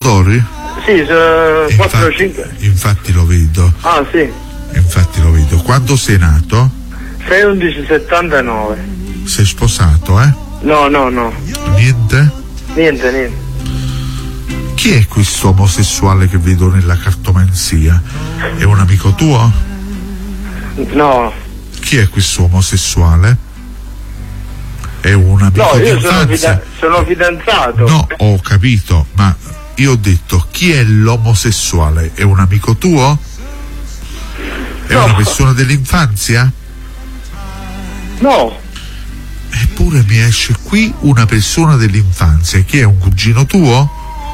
lavori? Sì, 4-5. Infatti lo vedo. Ah, sì. Infatti lo vedo. Quando sei nato? 6/11/79. Sei sposato, eh? No. Niente? Niente. Chi è questo omosessuale che vedo nella cartomanzia? È un amico tuo? No. Chi è questo omosessuale? È un amico di io infanzia? sono fidanzato. No, ho capito, ma io ho detto chi è l'omosessuale? È un amico tuo? È una persona dell'infanzia? No. Eppure mi esce qui una persona dell'infanzia. Chi è, un cugino tuo?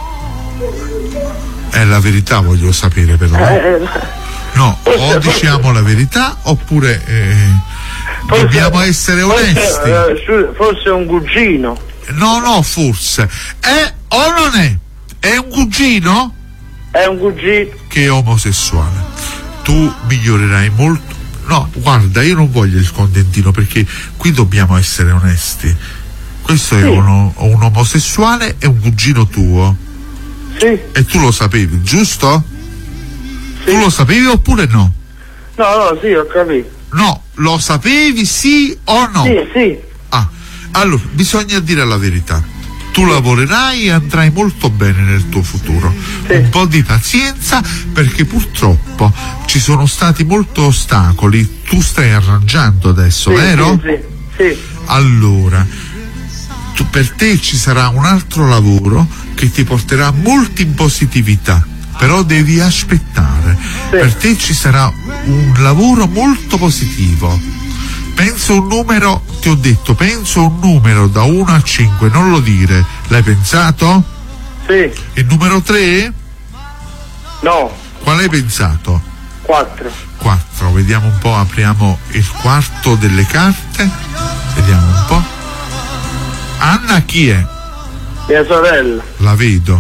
È la verità, voglio sapere però. No, o diciamo la verità oppure dobbiamo essere onesti. Forse è un cugino. No, forse. È o non è? È un cugino? È un cugino. Che è omosessuale. Tu migliorerai molto. No, guarda, io non voglio il contentino perché qui dobbiamo essere onesti. Questo è un omosessuale e un cugino tuo. Sì. E tu lo sapevi, giusto? Sì. Tu lo sapevi oppure no? No, sì, ho capito. No, lo sapevi sì o no? Sì. Ah, allora, bisogna dire la verità. Tu lavorerai e andrai molto bene nel tuo futuro. Sì. Un po' di pazienza perché purtroppo ci sono stati molti ostacoli. Tu stai arrangiando adesso, vero? Sì. Allora, per te ci sarà un altro lavoro che ti porterà molto in positività, però devi aspettare. Sì. Per te ci sarà un lavoro molto positivo. Penso un numero, ti ho detto, penso un numero da 1 a 5, non lo dire. L'hai pensato? Sì. Il numero 3? No. Qual hai pensato? 4. 4, vediamo un po', apriamo il quarto delle carte, vediamo un po'. Anna chi è? Mia sorella. La vedo.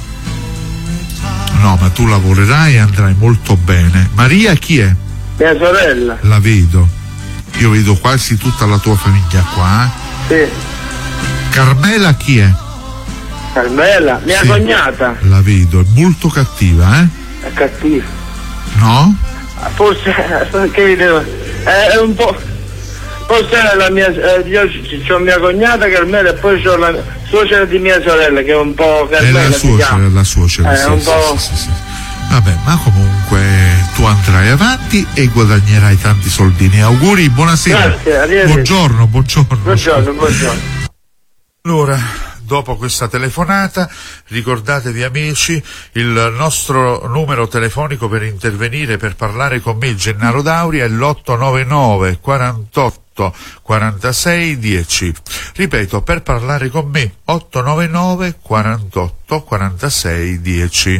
No, ma tu lavorerai e andrai molto bene. Maria chi è? Mia sorella. La vedo. Io vedo quasi tutta la tua famiglia qua, Sì. Carmela chi è? Carmela, mia cognata. La vedo, è molto cattiva, È cattiva. No? Forse, che vi devo... È un po'... Forse è la mia... io c'ho mia cognata Carmela e poi c'ho la suocera di mia sorella che è un po'... Carmela, è la suocera, sì, un po'... Sì. Vabbè, ma comunque tu andrai avanti e guadagnerai tanti soldini. Auguri, buonasera. Grazie, arrivederci. Buongiorno. Allora, dopo questa telefonata, ricordatevi amici, il nostro numero telefonico per intervenire, per parlare con me, Gennaro Dauria, è l'899 48 46 10. Ripeto, per parlare con me, 899 48 46 10.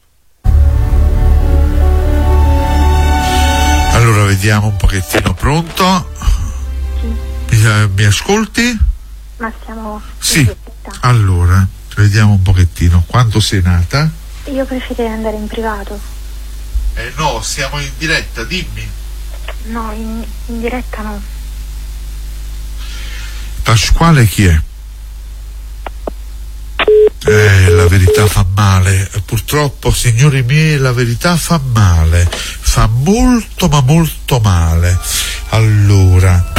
Allora vediamo un pochettino, pronto? Sì. Mi ascolti? Ma siamo... Sì. Allora, vediamo un pochettino. Quando sei nata? Io preferirei andare in privato. No, siamo in diretta, dimmi. No, in diretta no. Pasquale chi è? La verità fa male, purtroppo signori miei la verità fa male, fa molto ma molto male. Allora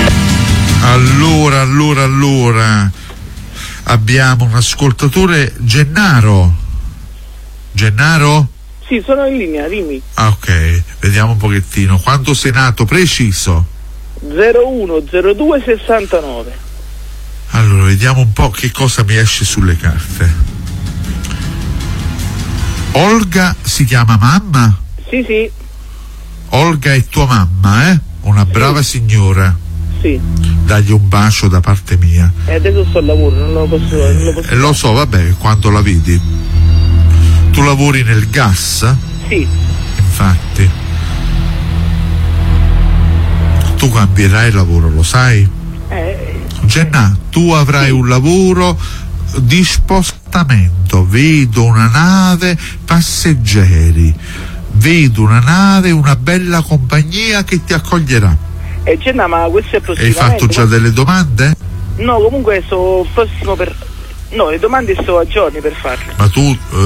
abbiamo un ascoltatore, Gennaro? Sì, sono in linea, dimmi. Ah, ok, vediamo un pochettino, quando sei nato preciso? 010269. Allora, vediamo un po' che cosa mi esce sulle carte. Olga si chiama mamma? Sì. Olga è tua mamma, Una brava signora. Sì. Dagli un bacio da parte mia. Adesso sto al lavoro, non lo posso lo so, vabbè, quando la vedi. Tu lavori nel gas? Sì. Infatti. Tu cambierai lavoro, lo sai? Genna, tu avrai un lavoro di spostamento, vedo una nave passeggeri, vedo una nave, una bella compagnia che ti accoglierà. Genna, ma questo è prossimamente... Hai fatto già delle domande? No, comunque sto prossimo per... No, le domande sto a giorni per farle. Ma tu